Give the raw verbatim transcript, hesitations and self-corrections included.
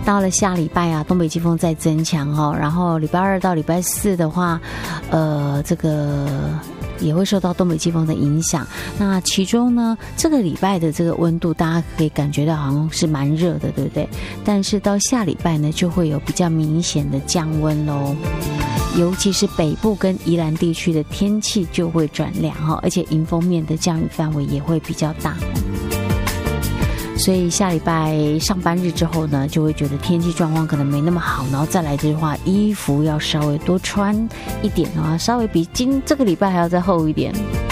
到了下礼拜啊，东北季风再增强哦，然后礼拜二到礼拜四的话，呃，这个也会受到东北季风的影响。那其中呢，这个礼拜的这个温度，大家可以感觉到好像是蛮热的，对不对？但是到下礼拜呢，就会有比较明显的降温咯。尤其是北部跟宜兰地区的天气就会转凉哈，而且迎风面的降雨范围也会比较大。所以下礼拜上班日之后呢，就会觉得天气状况可能没那么好，然后再来的话，衣服要稍微多穿一点啊，稍微比今这个礼拜还要再厚一点。